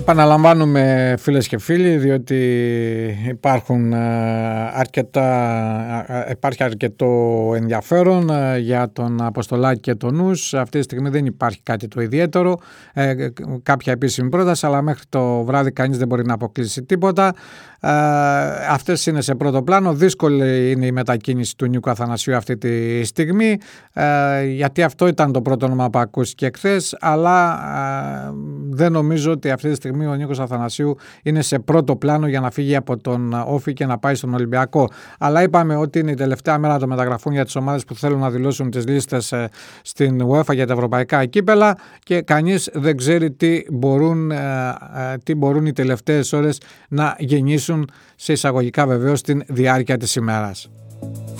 Επαναλαμβάνουμε, φίλες και φίλοι, διότι υπάρχει αρκετό ενδιαφέρον για τον Αποστολάκη και τον Νους. Αυτή τη στιγμή δεν υπάρχει κάτι το ιδιαίτερο, κάποια επίσημη πρόταση, αλλά μέχρι το βράδυ κανείς δεν μπορεί να αποκλείσει τίποτα. Αυτές είναι σε πρώτο πλάνο. Δύσκολη είναι η μετακίνηση του Νίκου Αθανασίου αυτή τη στιγμή, γιατί αυτό ήταν το πρώτο όνομα που ακούστηκε χθες, αλλά δεν νομίζω ότι αυτή τη στιγμή ο Νίκος Αθανασίου είναι σε πρώτο πλάνο για να φύγει από τον Όφη και να πάει στον Ολυμπιακό. Αλλά είπαμε ότι είναι η τελευταία μέρα των μεταγραφών για τις ομάδες που θέλουν να δηλώσουν τις λίστες στην UEFA για τα ευρωπαϊκά κύπελα και κανείς δεν ξέρει τι μπορούν οι τελευταίες ώρες να γεννήσουν, σε εισαγωγικά βεβαίως, στην διάρκεια της ημέρας.